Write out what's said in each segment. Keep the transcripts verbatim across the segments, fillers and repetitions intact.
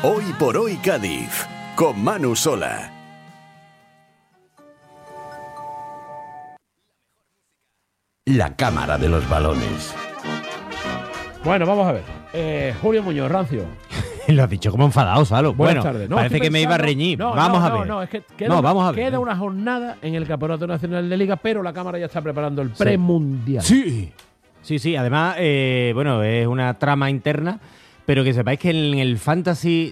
Hoy por hoy Cádiz, con Manu Sola. La cámara de los balones. Bueno, vamos a ver. Eh, Julio Muñoz, Rancio. Lo has dicho como enfadado, Salo. Buenas Bueno, tardes. No, parece estoy que me iba a pensando- reñir. No, Vamos no, a no, ver. No, es que queda, No, una, vamos a ver. queda una jornada en el Campeonato Nacional de Liga, pero la Cámara ya está preparando el premundial. Sí. Sí, sí. Además, eh, bueno, es una trama interna, pero que sepáis que en el fantasy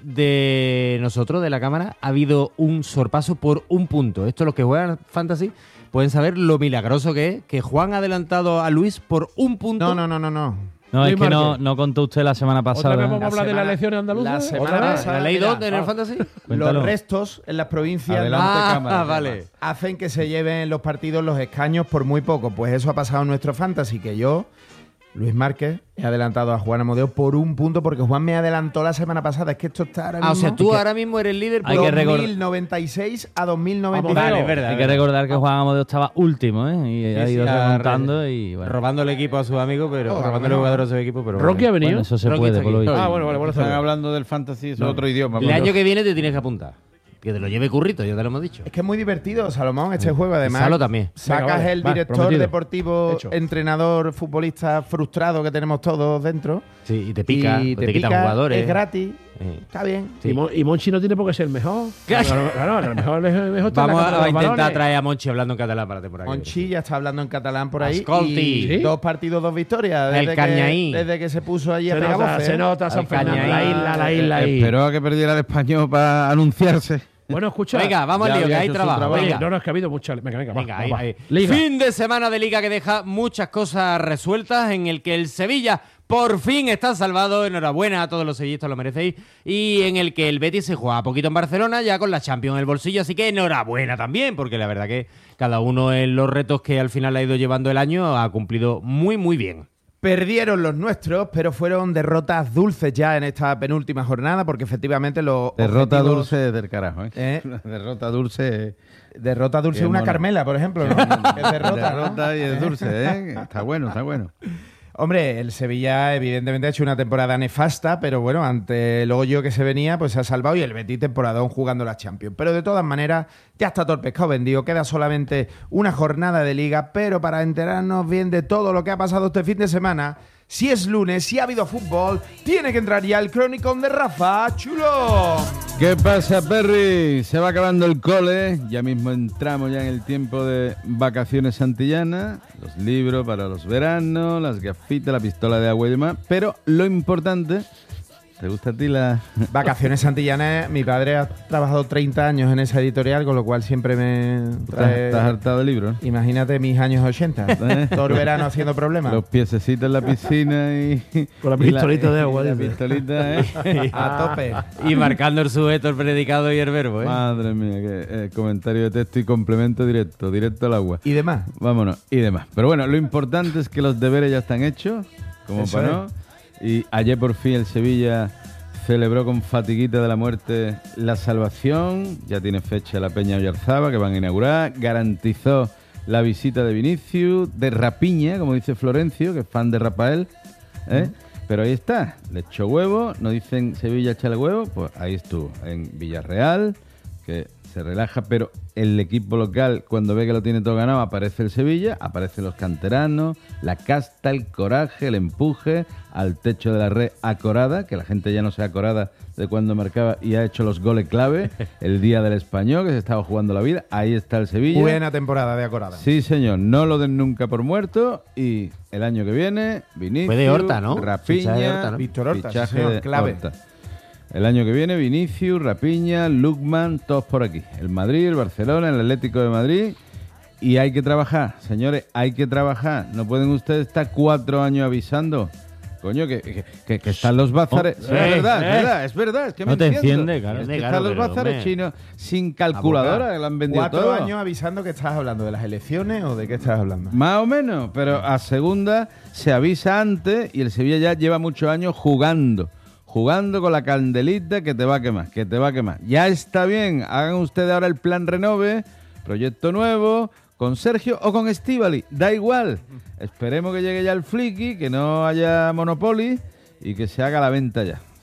de nosotros, de la Cámara, ha habido un sorpaso por un punto. Esto, los que juegan fantasy pueden saber lo milagroso que es que Juan ha adelantado a Luis por un punto. No, no, no, no, no. No, Luis es que no, Márquez. no contó usted la semana ¿Otra pasada. vez vamos a La hablar de semana- las elecciones andaluzas? la semana ¿Otra vez? pasada- ¿La ley Mira, dos en el ah. fantasy? Cuéntalo. Los restos en las provincias Adelante, Ah, cámara. vale. hacen que se lleven los partidos los escaños por muy poco. Pues eso ha pasado en nuestro fantasy, que yo, Luis Márquez, he adelantado a Juan Amodeo por un punto porque Juan me adelantó la semana pasada. Es que esto está ahora mismo Ah, o sea, tú ahora mismo eres líder por Hay que recordar- dos mil noventa y seis a dos mil noventa y Vamos, seis. dale, es verdad. Hay que recordar que Juan Amodeo estaba último, ¿eh? Y ha Sí, ido sí, ha remontando re- y bueno. robando el equipo a sus amigos, pero Oh, robando los no. jugadores a su equipo, pero ¿Rocky ha bueno. venido? Bueno, eso se Rocky puede, está por lo aquí. visto. Ah, bueno, vale, bueno. Están saber. hablando del fantasy, es No. otro idioma. El año que viene te tienes que apuntar. Que te lo lleve Currito, ya te lo hemos dicho. Es que es muy divertido, Salomón, este juego. Además, Salo también. sacas Venga, vale, el va, director prometido. deportivo, Hecho. entrenador, futbolista frustrado que tenemos todos dentro. Sí, y te pica, y te, te quitan pica, jugadores. es gratis, Eh. está bien. Sí. Y, Mon- y Monchi no tiene por qué ser el mejor. Claro. Claro, claro, el mejor, el mejor está en la Vamos Cámara a, de a los intentar Balones. traer a Monchi hablando en catalán para la temporada. que Monchi viene. ya está hablando en catalán por ahí. Ascolti. Y ¿Sí? dos partidos, dos victorias. El Desde Cañaí. que, desde que se puso allí a Se pegar nota, voces, se ¿eh? nota San Al Fernando, la Cañaí. isla, la isla ahí. Esperó a que perdiera el español para anunciarse. Bueno, escucha. Venga, vamos Ya al lío, que había hay hecho su trabajo. trabajo. Oye, Venga. no, no, es que ha habido mucha. Venga, venga, va, Venga, va, ahí, va. ahí. Liga. Fin de semana de Liga que deja muchas cosas resueltas, en el que el Sevilla por fin está salvado. Enhorabuena a todos los sevillistas, lo merecéis. Y en el que el Betis se juega poquito en Barcelona, ya con la Champions en el bolsillo. Así que enhorabuena también, porque la verdad que cada uno en los retos que al final ha ido llevando el año ha cumplido muy, muy bien. Perdieron los nuestros, pero fueron derrotas dulces ya en esta penúltima jornada, porque efectivamente los Derrota objetivos- dulce del carajo, ¿eh? ¿Eh? Una derrota dulce. Derrota dulce Qué una mono. Carmela, por ejemplo, ¿no? Es derrota, ¿no? Derrota y es dulce, ¿eh? Está bueno, está bueno. Hombre, el Sevilla evidentemente ha hecho una temporada nefasta, pero bueno, ante el hoyo que se venía, pues se ha salvado, y el Betis temporadón jugando la Champions. Pero de todas maneras, ya está todo el pescado vendido, queda solamente una jornada de Liga, pero para enterarnos bien de todo lo que ha pasado este fin de semana, si es lunes, si ha habido fútbol, tiene que entrar ya el Chronicon de Rafa Chulo. ¿Qué pasa, Perry? Se va acabando el cole, ya mismo entramos ya en el tiempo de vacaciones santillanas, los libros para los veranos, las gafitas, la pistola de agua y demás, pero lo importante, ¿te gusta a ti la...? Vacaciones Santillanas, mi padre ha trabajado treinta años en esa editorial, con lo cual siempre me trae... ¿Estás hartado de libros? Imagínate mis años ochenta, todo el verano haciendo problemas. Los piececitos en la piscina y... Con la y pistolita de agua, y La dice. pistolita, ¿eh? A tope. Y marcando el sujeto, el predicado y el verbo, ¿eh? Madre mía, que eh, comentario de texto y complemento directo, directo al agua. Y demás. Vámonos, y demás. Pero bueno, lo importante es que los deberes ya están hechos, como Eso para no. Y ayer por fin el Sevilla celebró con fatiguita de la muerte la salvación. Ya tiene fecha la Peña Oyarzaba, que van a inaugurar. Garantizó la visita de Vinicius, de Rapiña, como dice Florencio, que es fan de Rafael. ¿eh? Pero ahí está, le echó huevo. No dicen Sevilla echale huevo, pues ahí estuvo, en Villarreal, que se relaja, pero el equipo local, cuando ve que lo tiene todo ganado, aparece el Sevilla, aparecen los canteranos, la casta, el coraje, el empuje, al techo de la red acorada, que la gente ya no se acorada de cuando marcaba y ha hecho los goles clave, el día del Español, que se estaba jugando la vida, ahí está el Sevilla. Buena temporada de Acorada. Sí, señor, no lo den nunca por muerto, y el año que viene, Vinicius, Fue de Horta, ¿no? Rapiña, Fichaje de Horta, ¿no? Víctor Horta, sí, fichaje señor, de clave. Horta. El año que viene, Vinicius, Rapiña, Lukman, todos por aquí. El Madrid, el Barcelona, el Atlético de Madrid. Y hay que trabajar, señores, hay que trabajar. No pueden ustedes estar cuatro años avisando. Coño, que, que, que- que están los bazares. Oh, Sí, es eh, verdad, eh. es verdad, es verdad. Es que No me te enciendo. enciende, claro. Es que Claro, están los pero, bazares hombre. chinos sin calculadora, que lo han vendido Cuatro todo. años avisando que estás hablando de las elecciones o de qué estás hablando. Más o menos, pero a segunda se avisa antes y el Sevilla ya lleva muchos años jugando. Jugando con la candelita que te va a quemar, que te va a quemar. Ya está bien, hagan ustedes ahora el plan Renove, proyecto nuevo, con Sergio o con Estíbali, da igual. Esperemos que llegue ya el Flicky, que no haya Monopoly y que se haga la venta ya.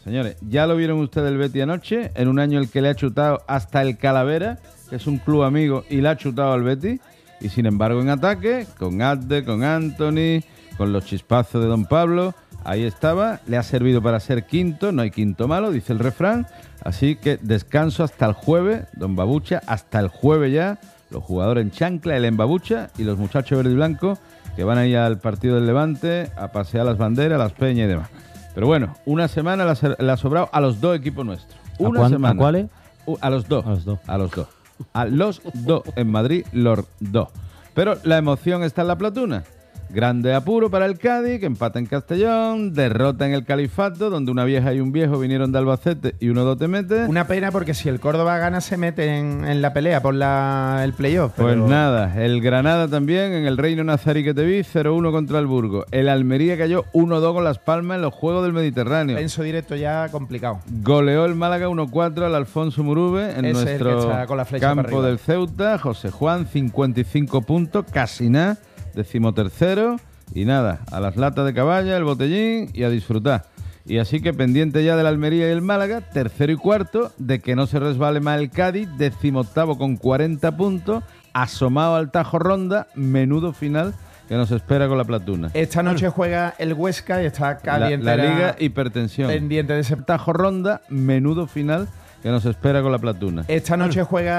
Señores, ya lo vieron ustedes el Betis anoche, en un año el que le ha chutado hasta el Calavera, que es un club amigo, y le ha chutado al Betis. Y sin embargo en ataque, con Adde, con Anthony, con los chispazos de Don Pablo, ahí estaba, le ha servido para ser quinto, no hay quinto malo, dice el refrán. Así que descanso hasta el jueves, Don Babucha, hasta el jueves ya, los jugadores en chancla, el en Babucha y los muchachos verde y blanco que van a ir al partido del Levante a pasear las banderas, las peñas y demás. Pero bueno, una semana le ha sobrado a los dos equipos nuestros. Una cuán- semana. ¿A cuáles? Uh, a los dos. A los dos. A los dos. A los dos. En Madrid, los dos. Pero la emoción está en la Platuna. Grande apuro para el Cádiz, que empata en Castellón, derrota en el Califato, donde una vieja y un viejo vinieron de Albacete y uno dos te mete. Una pena porque si el Córdoba gana se mete en, en la pelea por la, el playoff. Pues pero- nada, el Granada también en el Reino Nazarí que te vi, cero uno contra el Burgos. El Almería cayó uno dos con Las Palmas en los Juegos del Mediterráneo. Penso directo ya complicado. Goleó el Málaga uno cuatro al Alfonso Murube en Ese es el que nuestro está con la flecha para campo arriba. del Ceuta. José Juan, cincuenta y cinco puntos, casi nada, decimotercero. Y nada, a las latas de caballa, el botellín y a disfrutar. Y así que pendiente ya del Almería y el Málaga, tercero y cuarto, de que no se resbale más el Cádiz, decimoctavo con cuarenta puntos, asomado al Tajo Ronda, menudo final que nos espera con la Platuna. Esta noche juega el Huesca y está La, caliente. la Liga Hipertensión. pendiente de ese. Tajo Ronda, menudo final que nos espera con la Platuna. Esta noche juega